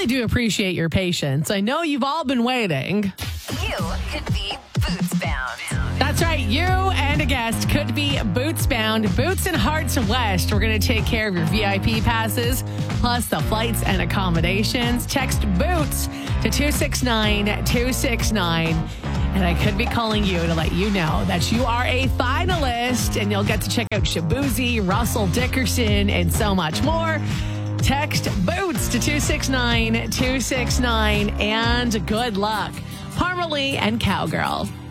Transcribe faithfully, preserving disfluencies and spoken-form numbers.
really do appreciate your patience. I know you've all been waiting. You could be boots bound. That's right. You and a guest could be boots bound. Boots and Hearts West. We're going to take care of your V I P passes, plus the flights and accommodations. Text boots to two six nine two six nine. And I could be calling you to let you know that you are a finalist, and you'll get to check out Shabuzi, Russell Dickerson, and so much more. Text boots to two six nine two six nine, and good luck. Parmalee and Cowgirl.